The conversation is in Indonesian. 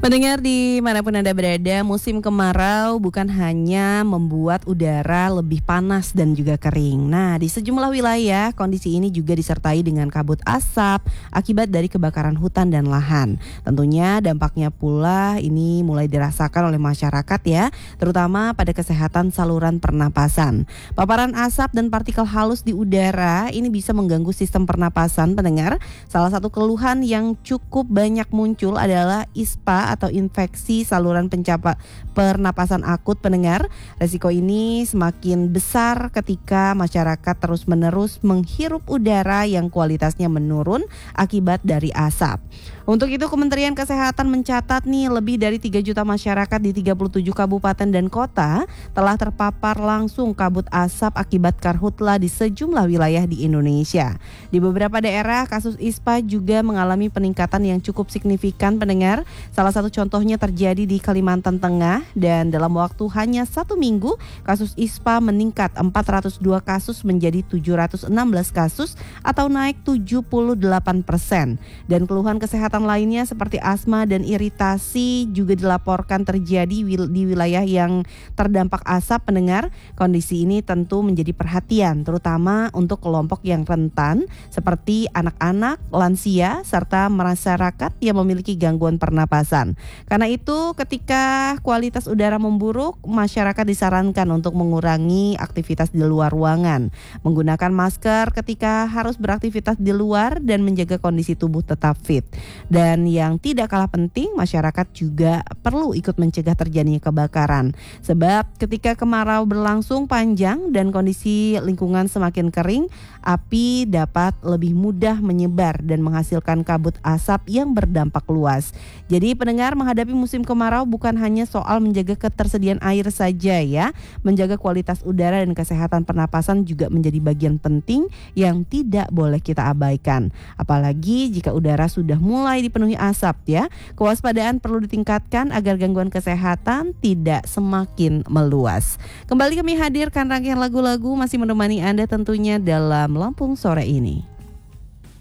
Pendengar dimanapun Anda berada, musim kemarau bukan hanya membuat udara lebih panas dan juga kering. Nah, di sejumlah wilayah kondisi ini juga disertai dengan kabut asap akibat dari kebakaran hutan dan lahan. Tentunya dampaknya pula ini mulai dirasakan oleh masyarakat ya, terutama pada kesehatan saluran pernapasan. Paparan asap dan partikel halus di udara ini bisa mengganggu sistem pernapasan pendengar. Salah satu keluhan yang cukup banyak muncul adalah ISPA atau infeksi saluran pernapasan akut pendengar. Resiko ini semakin besar ketika masyarakat terus-menerus menghirup udara yang kualitasnya menurun akibat dari asap. Untuk itu Kementerian Kesehatan mencatat nih lebih dari 3 juta masyarakat di 37 kabupaten dan kota telah terpapar langsung kabut asap akibat karhutla di sejumlah wilayah di Indonesia. Di beberapa daerah kasus ISPA juga mengalami peningkatan yang cukup signifikan pendengar. Salah satu contohnya terjadi di Kalimantan Tengah dan dalam waktu hanya 1 minggu kasus ISPA meningkat 402 kasus menjadi 716 kasus atau naik 78%. Dan keluhan kesehatan lainnya seperti asma dan iritasi juga dilaporkan terjadi di wilayah yang terdampak asap pendengar. Kondisi ini tentu menjadi perhatian terutama untuk kelompok yang rentan seperti anak-anak, lansia, serta masyarakat yang memiliki gangguan pernapasan. Karena itu ketika kualitas udara memburuk, masyarakat disarankan untuk mengurangi aktivitas di luar ruangan, menggunakan masker ketika harus beraktivitas di luar dan menjaga kondisi tubuh tetap fit. Dan yang tidak kalah penting, masyarakat juga perlu ikut mencegah terjadinya kebakaran. Sebab ketika kemarau berlangsung panjang dan kondisi lingkungan semakin kering, api dapat lebih mudah menyebar dan menghasilkan kabut asap yang berdampak luas. Jadi pendengar, menghadapi musim kemarau bukan hanya soal menjaga ketersediaan air saja ya. Menjaga kualitas udara dan kesehatan pernapasan juga menjadi bagian penting yang tidak boleh kita abaikan. Apalagi jika udara sudah mulai dipenuhi asap ya. Kewaspadaan perlu ditingkatkan agar gangguan kesehatan tidak semakin meluas. Kembali kami hadirkan rangkaian lagu-lagu masih menemani Anda tentunya dalam Lampung sore ini.